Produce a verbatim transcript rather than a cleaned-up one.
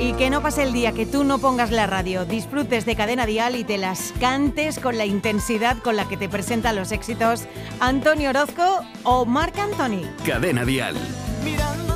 Y que no pase el día que tú no pongas la radio, disfrutes de Cadena Dial y te las cantes con la intensidad con la que te presentan los éxitos Antonio Orozco o Marc Anthony. Cadena Dial.